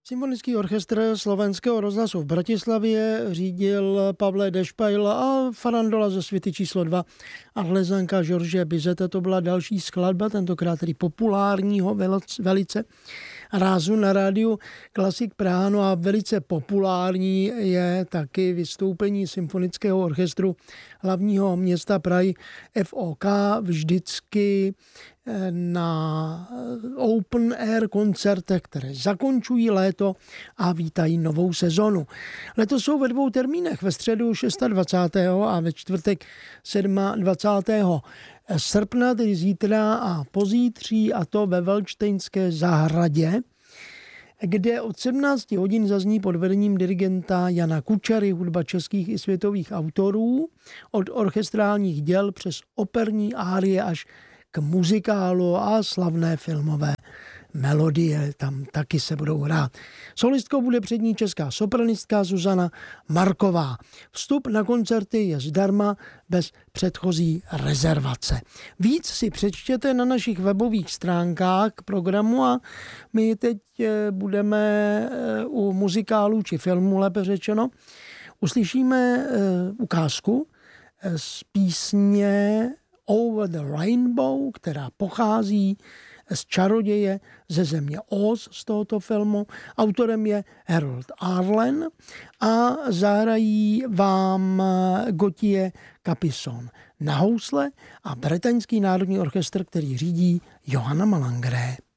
Symfonický orchestr Slovenského rozhlasu v Bratislavě řídil Pavle Dešpajl a farandola ze Světy číslo 2 a Hlezanka George Bizeta. To byla další skladba, tentokrát tedy populárního velice rázu na rádiu Klasik Praha. No a velice populární je taky vystoupení Symfonického orchestru hlavního města Prahy FOK vždycky na open air koncertech, které zakončují léto a vítají novou sezonu. Letos jsou ve dvou termínech, ve středu 26. a ve čtvrtek 27. srpna, tedy zítra a pozítří, a to ve Velčtejnské zahradě, kde od 17 hodin zazní pod vedením dirigenta Jana Kučery hudba českých i světových autorů, od orchestrálních děl přes operní árie až k muzikálu a slavné filmové melodie tam taky se budou hrát. Solistkou bude přední česká sopranistka Zuzana Marková. Vstup na koncerty je zdarma bez předchozí rezervace. Víc si přečtěte na našich webových stránkách k programu a my teď budeme u muzikálu či filmu, lépe řečeno, uslyšíme ukázku z písně Over the Rainbow, která pochází z Čaroděje ze země Oz z tohoto filmu. Autorem je Harold Arlen a zahrají vám Gauthier Capuçon na housle a Bretaňský národní orchestr, který řídí Johanna Malangre.